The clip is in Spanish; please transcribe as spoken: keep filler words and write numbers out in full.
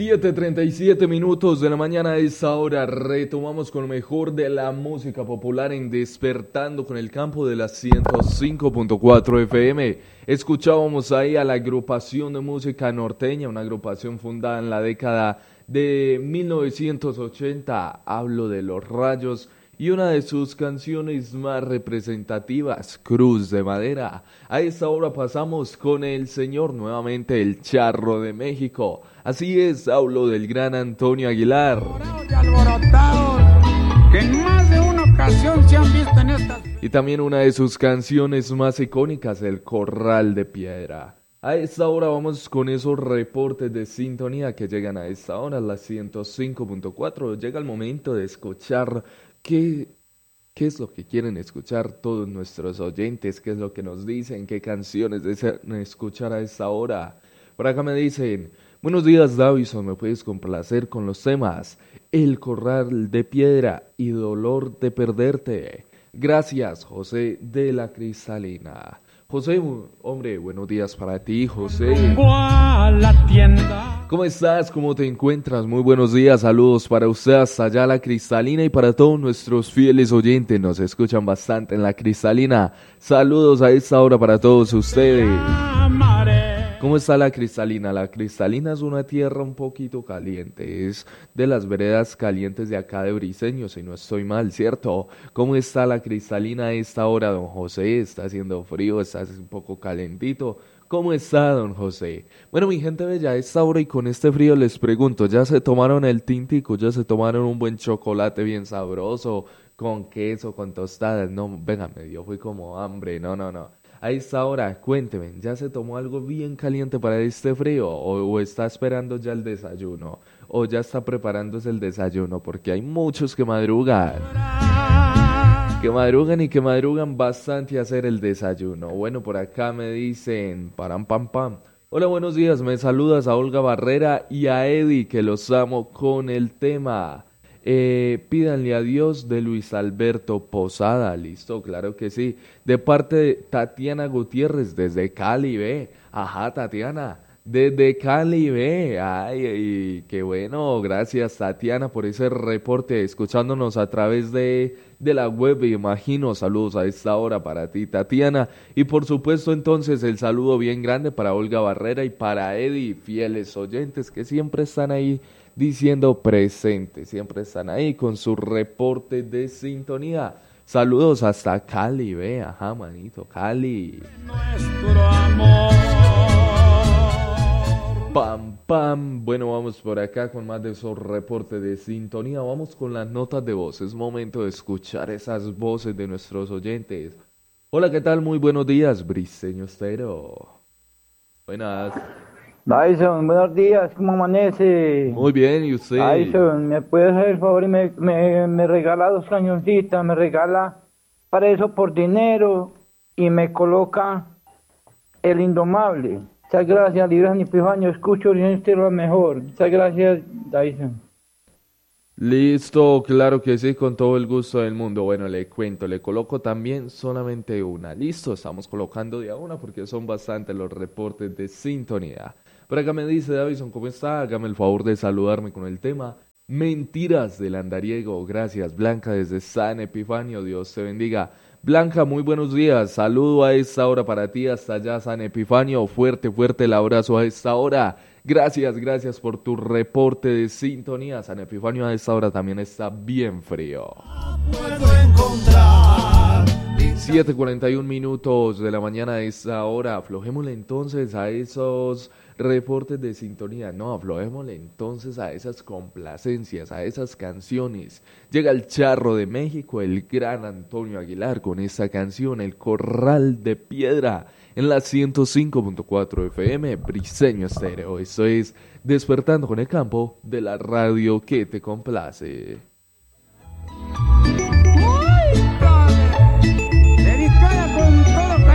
siete treinta y siete minutos de la mañana a esa hora retomamos con lo mejor de la música popular en Despertando con el Campo de la ciento cinco punto cuatro F M. Escuchábamos ahí a la agrupación de música norteña, una agrupación fundada en la década de mil novecientos ochenta. Hablo de Los Rayos y una de sus canciones más representativas, Cruz de Madera. A esta hora pasamos con el señor, nuevamente el Charro de México. Así es, hablo del gran Antonio Aguilar. Y alborotados, que en más de una ocasión se han visto en estas... Y también una de sus canciones más icónicas, El Corral de Piedra. A esta hora vamos con esos reportes de sintonía que llegan a esta hora, la ciento cinco punto cuatro. Llega el momento de escuchar qué, qué es lo que quieren escuchar todos nuestros oyentes, qué es lo que nos dicen, qué canciones desean escuchar a esta hora. Por acá me dicen... Buenos días, Davison, me puedes complacer con los temas El Corral de Piedra y Dolor de Perderte. Gracias, José de la Cristalina. José, hombre, buenos días para ti, José. A la tienda. ¿Cómo estás? ¿Cómo te encuentras? Muy buenos días, saludos para usted hasta allá la Cristalina y para todos nuestros fieles oyentes. Nos escuchan bastante en la Cristalina. Saludos a esta hora para todos ustedes. ¿Cómo está la Cristalina? La Cristalina es una tierra un poquito caliente, es de las veredas calientes de acá de Briseño, si no estoy mal, ¿cierto? ¿Cómo está la Cristalina a esta hora, don José? ¿Está haciendo frío? ¿Está un poco calentito? ¿Cómo está, don José? Bueno, mi gente bella, a esta hora y con este frío les pregunto, ¿ya se tomaron el tintico? ¿Ya se tomaron un buen chocolate bien sabroso, con queso, con tostadas? No, venga, me dio, fue como hambre, no, no, no. A esta hora, cuénteme, ¿ya se tomó algo bien caliente para este frío? ¿O, o está esperando ya el desayuno? ¿O ya está preparándose el desayuno? Porque hay muchos que madrugan. Que madrugan y que madrugan bastante a hacer el desayuno. Bueno, por acá me dicen, param pam pam. Hola, buenos días, me saludas a Olga Barrera y a Eddie, que los amo con el tema. Eh, pídanle a Dios de Luis Alberto Posada, listo, claro que sí, de parte de Tatiana Gutiérrez desde Cali, ve, ajá Tatiana, desde Cali, ve, ay, ay, qué bueno, gracias Tatiana por ese reporte, escuchándonos a través de, de la web, me imagino, saludos a esta hora para ti Tatiana, y por supuesto entonces el saludo bien grande para Olga Barrera y para Eddie, fieles oyentes que siempre están ahí, diciendo presente, siempre están ahí con su reporte de sintonía. Saludos hasta Cali, ve, ajá, manito, Cali. Nuestro amor. Pam, pam. Bueno, vamos por acá con más de esos reportes de sintonía. Vamos con las notas de voz. Es momento de escuchar esas voces de nuestros oyentes. Hola, ¿qué tal? Muy buenos días, Briseño Estero. Buenas. Dyson, buenos días, ¿cómo amanece? Muy bien, ¿y usted? Dyson, ¿me puede hacer el favor y me, me, me regala dos cañoncitas? Me regala para eso por dinero y me coloca el Indomable. Muchas gracias, Libras ni Epifanio, escucho y este lo mejor. Muchas gracias, Dyson. Listo, claro que sí, con todo el gusto del mundo. Bueno, le cuento, le coloco también solamente una. Listo, estamos colocando de a una porque son bastantes los reportes de sintonía. Por acá me dice Davison, ¿cómo está? Hágame el favor de saludarme con el tema Mentiras del Andariego. Gracias, Blanca, desde San Epifanio. Dios te bendiga. Blanca, muy buenos días. Saludo a esta hora para ti, hasta allá, San Epifanio. Fuerte, fuerte el abrazo a esta hora. Gracias, gracias por tu reporte de sintonía. San Epifanio a esta hora también está bien frío. Puedo encontrar siete cuarenta y uno minutos de la mañana a esta hora. Aflojémosle entonces a esos reportes de sintonía. No, aflojémosle entonces a esas complacencias, a esas canciones. Llega el Charro de México, el gran Antonio Aguilar, con esta canción, El Corral de Piedra, en la ciento cinco punto cuatro F M, Briseño Estéreo. Esto es Despertando con el Campo de la radio que te complace.